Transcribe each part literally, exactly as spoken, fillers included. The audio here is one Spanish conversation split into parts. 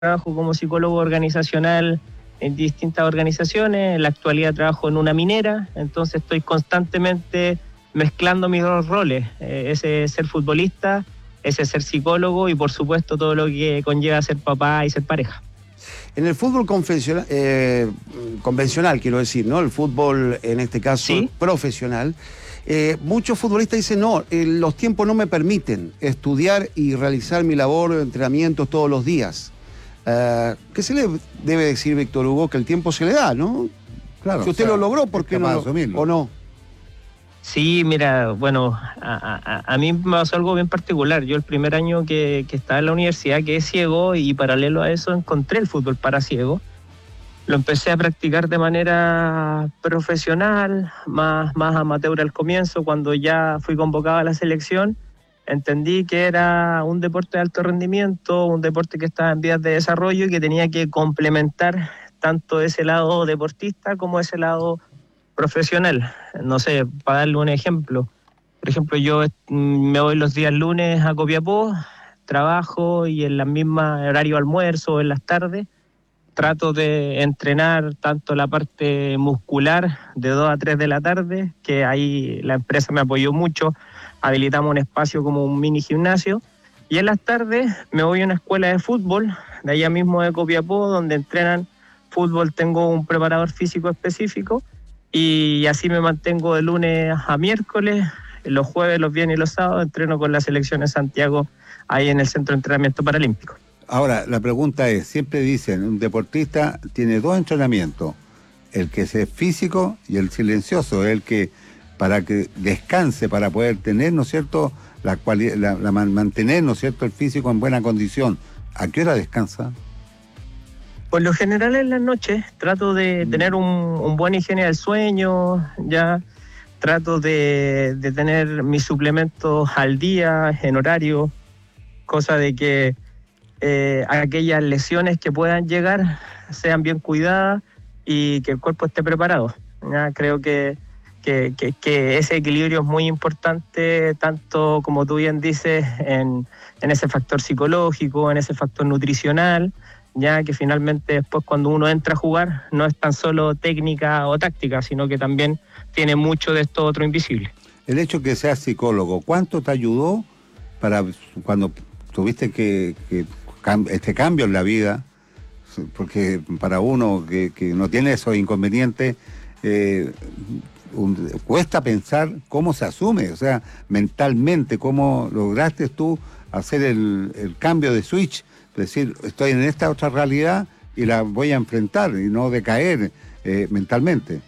trabajo como psicólogo organizacional en distintas organizaciones. En la actualidad trabajo en una minera, entonces estoy constantemente mezclando mis dos roles, eh, ese ser futbolista, ese ser psicólogo y por supuesto todo lo que conlleva ser papá y ser pareja. En el fútbol convencional, eh, convencional quiero decir, ¿no? El fútbol, en este caso, ¿sí?, profesional, eh, muchos futbolistas dicen, no, eh, los tiempos no me permiten estudiar y realizar mi labor de entrenamientos todos los días. Uh, ¿Qué se le debe decir, Víctor Hugo? Que el tiempo se le da, ¿no? Claro. Si usted, o sea, lo logró, ¿por qué no? ¿O no? Sí, mira, bueno, a, a, a mí me pasó algo bien particular. Yo el primer año que, que estaba en la universidad quedé ciego y paralelo a eso encontré el fútbol para ciego. Lo empecé a practicar de manera profesional, más, más amateur al comienzo. Cuando ya fui convocado a la selección, entendí que era un deporte de alto rendimiento, un deporte que estaba en vías de desarrollo y que tenía que complementar tanto ese lado deportista como ese lado profesional. No sé, para darle un ejemplo. Por ejemplo, yo me voy los días lunes a Copiapó, trabajo y en la misma horario almuerzo, en las tardes, trato de entrenar tanto la parte muscular de dos a tres de la tarde, que ahí la empresa me apoyó mucho, habilitamos un espacio como un mini gimnasio, y en las tardes me voy a una escuela de fútbol, de allá mismo de Copiapó, donde entrenan fútbol, tengo un preparador físico específico, y así me mantengo de lunes a miércoles, los jueves, los viernes y los sábados entreno con la selección de Santiago, ahí en el Centro de Entrenamiento Paralímpico. Ahora, la pregunta es, siempre dicen, un deportista tiene dos entrenamientos, el que es físico y el silencioso, el que para que descanse, para poder tener, ¿no es cierto?, la, cuali- la, la mantener, ¿no es cierto?, el físico en buena condición. ¿A qué hora descansa? Por lo general en las noches trato de tener un, un buen higiene del sueño, ya trato de, de tener mis suplementos al día, en horario, cosa de que eh, aquellas lesiones que puedan llegar sean bien cuidadas y que el cuerpo esté preparado. ¿Ya? Creo que, que, que, que ese equilibrio es muy importante, tanto como tú bien dices, en, en ese factor psicológico, en ese factor nutricional, ya que finalmente después cuando uno entra a jugar no es tan solo técnica o táctica, sino que también tiene mucho de esto otro invisible. El hecho que seas psicólogo, ¿cuánto te ayudó para cuando tuviste que, que este cambio en la vida? Porque para uno que, que no tiene esos inconvenientes, eh, un, cuesta pensar cómo se asume, o sea, mentalmente, cómo lograste tú hacer el, el cambio de switch, es decir, estoy en esta otra realidad y la voy a enfrentar y no decaer eh, mentalmente.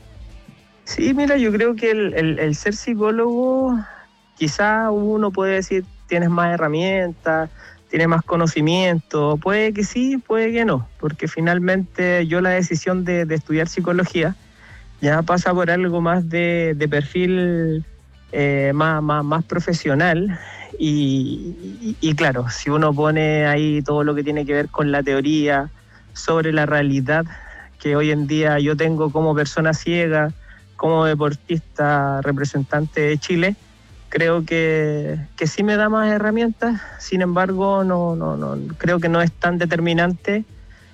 Sí, mira, yo creo que el, el, el ser psicólogo, quizá uno puede decir, tienes más herramientas, tienes más conocimiento, puede que sí, puede que no, porque finalmente yo la decisión de, de estudiar psicología ya pasa por algo más de, de perfil eh, más, más, más profesional y, y, y claro, si uno pone ahí todo lo que tiene que ver con la teoría sobre la realidad que hoy en día yo tengo como persona ciega, como deportista representante de Chile, creo que, que sí me da más herramientas, sin embargo no, no, no, creo que no es tan determinante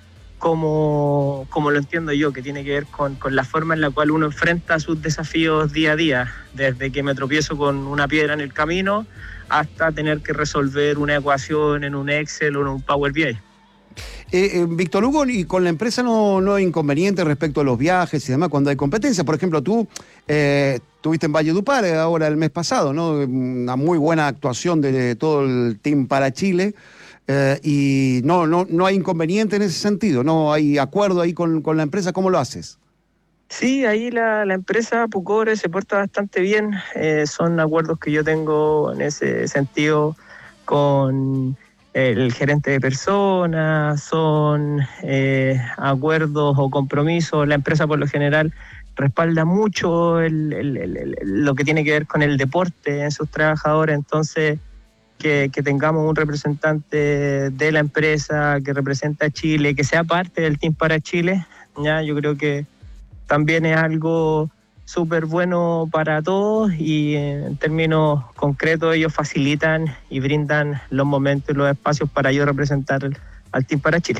como, como lo entiendo yo, que tiene que ver con, con la forma en la cual uno enfrenta sus desafíos día a día, desde que me tropiezo con una piedra en el camino hasta tener que resolver una ecuación en un Excel o en un Power B I. Eh, eh, Víctor Hugo, y con la empresa no, no hay inconveniente respecto a los viajes y demás cuando hay competencia. Por ejemplo, tú eh, estuviste en Valledupar ahora el mes pasado, ¿no? Una muy buena actuación de todo el team para Chile. Eh, y no, no, no hay inconveniente en ese sentido, no hay acuerdo ahí con, con la empresa. ¿Cómo lo haces? Sí, ahí la, la empresa Pucore se porta bastante bien. Eh, son acuerdos que yo tengo en ese sentido con el gerente de personas, son eh, acuerdos o compromisos. La empresa por lo general respalda mucho el, el, el, el, lo que tiene que ver con el deporte en sus trabajadores, entonces que, que tengamos un representante de la empresa que representa a Chile, que sea parte del Team para Chile, ya yo creo que también es algo súper bueno para todos y en términos concretos ellos facilitan y brindan los momentos y los espacios para yo representar al Team para Chile.